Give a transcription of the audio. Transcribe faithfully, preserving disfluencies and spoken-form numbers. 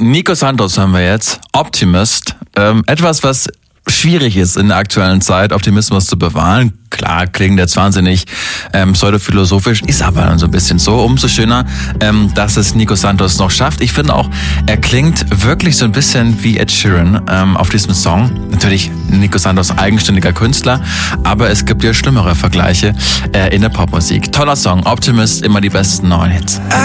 Nico Santos haben wir jetzt. Optimist. Ähm, etwas, was schwierig ist in der aktuellen Zeit, Optimismus zu bewahren. Klar, klingt jetzt wahnsinnig ähm, pseudophilosophisch, ist aber so ein bisschen so. Umso schöner, ähm, dass es Nico Santos noch schafft. Ich finde auch, er klingt wirklich so ein bisschen wie Ed Sheeran ähm, auf diesem Song. Natürlich Nico Santos eigenständiger Künstler, aber es gibt ja schlimmere Vergleiche äh, in der Popmusik. Toller Song, Optimist, immer die besten neuen Hits.